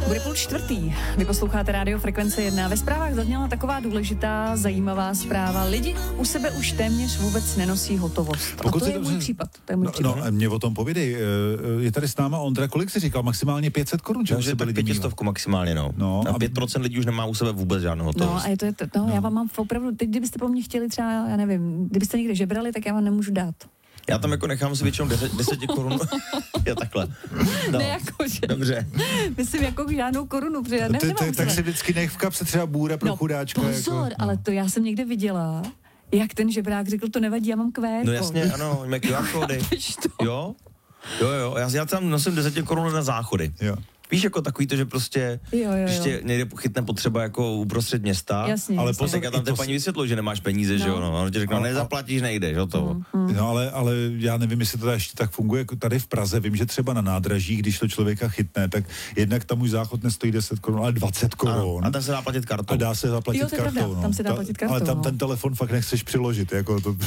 Bude 3:30. Vy posloucháte Rádio Frekvence 1. Ve zprávách zazněla taková důležitá, zajímavá zpráva. Lidi u sebe už téměř vůbec nenosí hotovost. Pokud a to je můj případ. No, mě o tom povědej. Je tady s náma Ondra, kolik jsi říkal? Maximálně 500 korun, že? Takže tak 500 maximálně, no. A 5% lidí už nemá u sebe vůbec žádnou hotovost. No, a no. Já vám mám opravdu, teď kdybyste po mně chtěli třeba, já nevím, kdybyste někde žebrali, tak já vám nemůžu dát. Já tam jako nechám si většinou 10 korun. Já takhle. No. Ne jakože. Dobře. Myslím jako žádnou korunu, protože já nemám. Tak si vždycky nech v kapse třeba bůra pro chudáčka. Pozor, jako, ale to já jsem někde viděla, jak ten žebrák řekl, to nevadí, já mám QR. No jasně, ano, máme QR kódy. Jo. Já tam nosím 10 korun na záchody. Jo. Víš, jako takový to, že prostě, když tě někde chytne potřeba jako uprostřed města, jasně, ale potom tam té paní vysvětlou, že nemáš peníze, že jo, no, ono ti řekne, nezaplatíš, nejdeš, jo to. No ale já nevím, jestli to ještě tak funguje, jako tady v Praze, vím, že třeba na nádraží, když to člověka chytne, tak jednak tam už záchod nestojí 10 korun, ale 20 korun. A tam se dá platit kartou. A dá se zaplatit kartou, tam se dá platit kartou. Ale tam ten telefon fakt nechceš přiložit, jako to...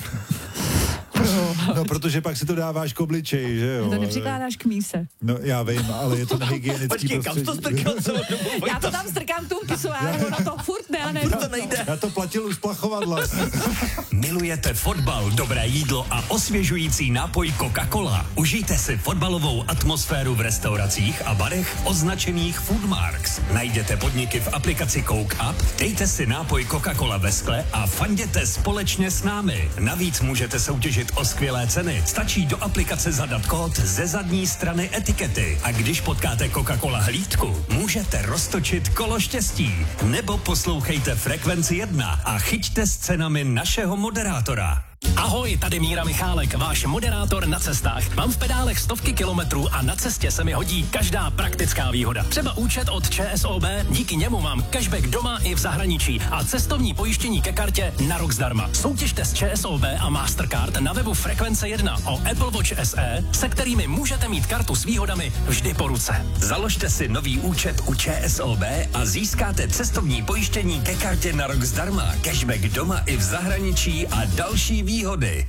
No, protože pak si to dáváš k obličeji, že jo. To nepřikládáš k míse. No, já vím, ale je to nehygienický. Počkej, kam to strkal celou dobu? Já to tam strkám k tomu pisoáru, ono to furt ne, to nejde. Já to platil už plachovadla. Milujete fotbal, dobré jídlo a osvěžující nápoj Coca-Cola? Užijte si fotbalovou atmosféru v restauracích a barech označených Foodmarks. Najděte podniky v aplikaci Coke Up, dejte si nápoj Coca-Cola ve skle a fanděte společně s námi. Navíc můžete soutěžit o skvělé ceny. Stačí do aplikace zadat kód ze zadní strany etikety a když potkáte Coca-Cola hlídku, můžete roztočit kolo štěstí. Nebo poslouchejte Frekvenci 1 a chyťte s cenami našeho moderátora. Ahoj, tady Míra Michálek, váš moderátor na cestách. Mám v pedálech stovky kilometrů a na cestě se mi hodí každá praktická výhoda. Třeba účet od ČSOB, díky němu mám cashback doma i v zahraničí a cestovní pojištění ke kartě na rok zdarma. Soutěžte s ČSOB a Mastercard na webu Frekvence 1 o Apple Watch SE, se kterými můžete mít kartu s výhodami vždy po ruce. Založte si nový účet u ČSOB a získáte cestovní pojištění ke kartě na rok zdarma, cashback doma i v zahraničí a další výhody.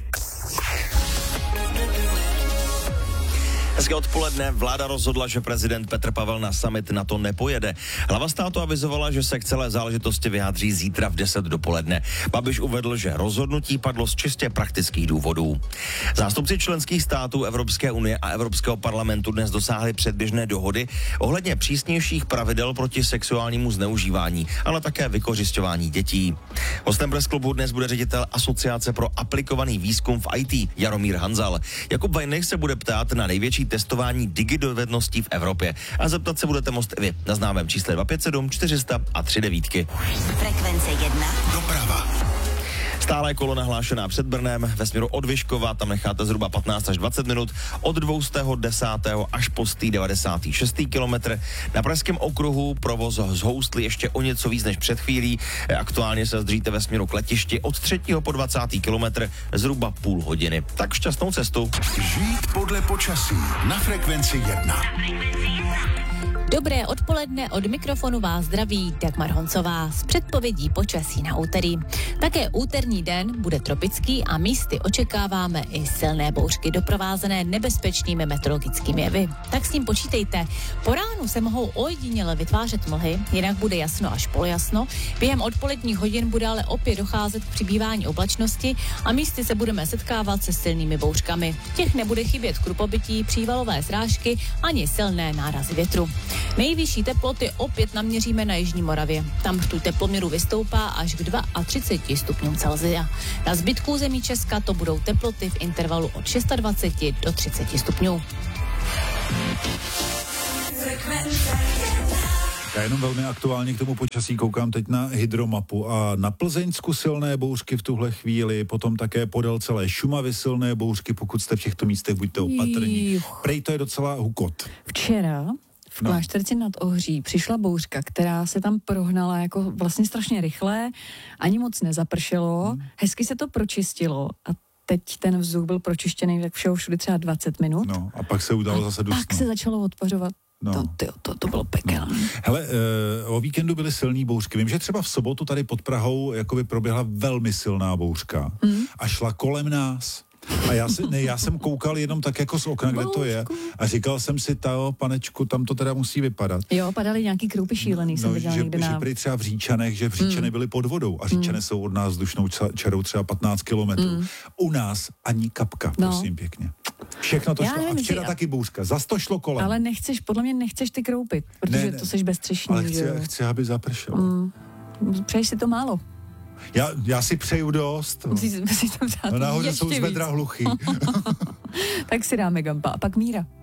Hezké odpoledne. Vláda rozhodla, že prezident Petr Pavel na summit NATO nepojede. Hlava státu avizovala, že se k celé záležitosti vyjádří zítra v 10 dopoledne. Babiš uvedl, že rozhodnutí padlo z čistě praktických důvodů. Zástupci členských států Evropské unie a Evropského parlamentu dnes dosáhli předběžné dohody ohledně přísnějších pravidel proti sexuálnímu zneužívání, ale také vykořisťování dětí. Hostem Press Clubu dnes bude ředitel Asociace pro aplikovaný výzkum v IT Jaromír Hanzal. Jakub Vajnech se bude ptát na největší testování digidovedností v Evropě. A zeptat se budete moct i vy na známém čísle 257 400 a 39. Frekvence 1. Doprava. Stále kolona hlášená před Brnem ve směru od Vyškova, tam necháte zhruba 15 až 20 minut, od 210. až po 96. kilometr. Na Pražském okruhu provoz z Houstly ještě o něco víc než před chvílí. Aktuálně se zdříte ve směru k letišti od 3. po 20. kilometr zhruba půl hodiny. Tak šťastnou cestu. Žít podle počasí na Frekvenci 1. Dobré odpoledne, od mikrofonu vás zdraví Dagmar Honcová s předpovědí počasí na úterý. Také úterní den bude tropický a místy očekáváme i silné bouřky doprovázené nebezpečnými meteorologickými jevy. Tak s tím počítejte. Po ránu se mohou ojediněle vytvářet mlhy, jinak bude jasno až polojasno. Během odpoledních hodin bude ale opět docházet k přibývání oblačnosti a místy se budeme setkávat se silnými bouřkami. Těch nebude chybět krupobytí, přívalové srážky ani silné nárazy větru. Nejvyšší teploty opět naměříme na Jižní Moravě. Tam rtuť teploměru vystoupá až k 32 stupňům Celsia. Na zbytku zemí Česka to budou teploty v intervalu od 26 do 30 stupňů. Já jenom velmi aktuálně k tomu počasí koukám teď na hydromapu a na Plzeňsku silné bouřky v tuhle chvíli, potom také podél celé Šumavy silné bouřky, pokud jste v těchto místech, buďte opatrní. Prej to je docela hukot. Včera v Klášterci nad Ohří přišla bouřka, která se tam prohnala jako vlastně strašně rychle, ani moc nezapršelo, hezky se to pročistilo a teď ten vzduch byl pročištěný tak všeho všude třeba 20 minut. No a pak se udalo zase dusno. Pak se začalo odpařovat. No. To bylo pekelné. No. Hele, o víkendu byly silný bouřky. Vím, že třeba v sobotu tady pod Prahou jakoby proběhla velmi silná bouřka a šla kolem nás. A já jsem koukal jenom tak jako z okna, kde to je. A říkal jsem si, panečku, tam to teda musí vypadat. Jo, padaly nějaký kroupy šílený, jsem viděla někde že prý třeba v Říčanech, že v Říčany byly pod vodou a Říčany jsou od nás vzdušnou čarou třeba 15 kilometrů. U nás ani kapka, prosím pěkně. Všechno to šlo. A včera taky bouřka. Zas to šlo kolem. Ale podle mě nechceš ty kroupy, protože to seš bezstřešný. Ale chci, aby zapršelo. Přeješ si to málo. Já si přeju dost. Musíš to přát náhodou jsou z víc. vedra hluchý. Tak si dáme Gampa. A pak Míra.